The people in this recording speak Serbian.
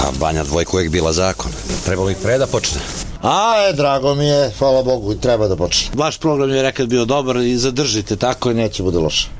Pa Banja Dvojka uvijek bila zakon. Trebalo i pre da počne. Drago mi je, hvala Bogu, treba da počne. Vaš program je nekad bio dobar i zadržite tako. Neće bude loše.